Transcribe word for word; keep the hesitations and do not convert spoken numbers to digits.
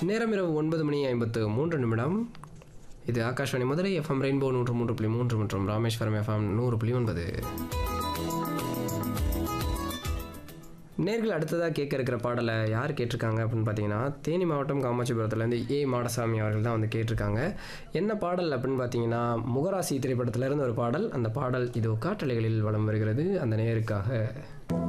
நேரம் இரவு ஒன்பது மணி ஐம்பத்து மூன்று நிமிடம். இது ஆகாஷ்வாணி மதுரை எஃப்எம் ரெயின்போ நூற்று மூன்று புள்ளி மூன்று மற்றும் ராமேஸ்வரம் எஃப்எம் நூறு புள்ளி ஒன்பது. நேர்கள் அடுத்ததாக கேட்க இருக்கிற பாடலை யார் கேட்டிருக்காங்க அப்படின்னு பார்த்தீங்கன்னா, தேனி மாவட்டம் காமாட்சிபுரத்துலேருந்து ஏ மாடசாமி அவர்கள் தான் வந்து கேட்டிருக்காங்க. என்ன பாடல் அப்படின்னு பார்த்தீங்கன்னா, முகராசி திரைப்படத்திலேருந்து ஒரு பாடல். அந்த பாடல் இதோ காற்றலைகளில் வலம் வருகிறது. அந்த நேருக்காக